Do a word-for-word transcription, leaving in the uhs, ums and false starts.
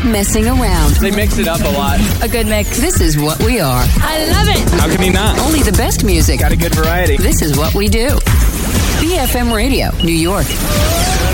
messing around. They mix it up a lot. A good mix. This is what we are. I love it. How can you not? Only the best music. Got a good variety. This is what we do. B F M Radio, New York.